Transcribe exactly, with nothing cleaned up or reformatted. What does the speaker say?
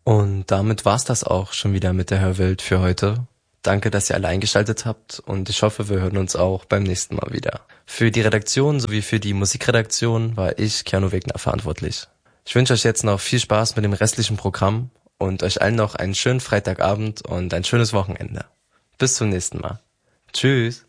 Und damit war's das auch schon wieder mit der Hörwelt für heute. Danke, dass ihr alle eingeschaltet habt und ich hoffe, wir hören uns auch beim nächsten Mal wieder. Für die Redaktion sowie für die Musikredaktion war ich, Keanu Wegner, verantwortlich. Ich wünsche euch jetzt noch viel Spaß mit dem restlichen Programm und euch allen noch einen schönen Freitagabend und ein schönes Wochenende. Bis zum nächsten Mal. Tschüss.